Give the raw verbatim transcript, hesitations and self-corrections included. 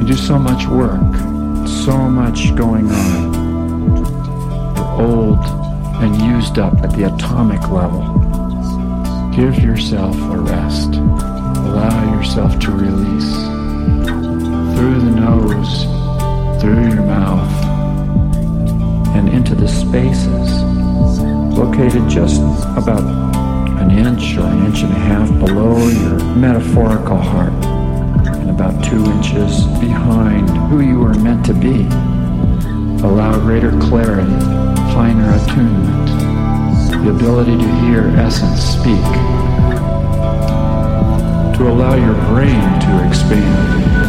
do so much work, so much going on. You're old and used up at the atomic level. Give yourself a rest. Allow yourself to release. Through the nose, through your mouth, and into the spaces located just about an inch or an inch and a half below your metaphorical heart, and about two inches behind who you were meant to be. Allow greater clarity, finer attunement, the ability to hear essence speak, to allow your brain to expand